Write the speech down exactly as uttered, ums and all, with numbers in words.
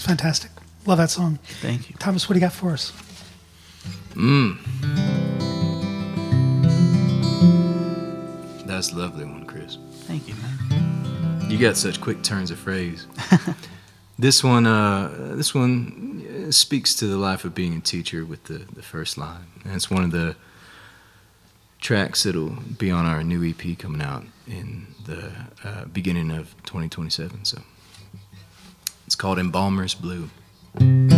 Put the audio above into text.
fantastic. Love that song. Thank you. Thomas, what do you got for us? Mm. That's a lovely one, Chris. Thank you, man. You got such quick turns of phrase. This one, uh, this one speaks to the life of being a teacher with the, the first line. And it's one of the tracks that'll be on our new E P coming out in the uh, beginning of twenty twenty-seven. So it's called Embalmer's Blue.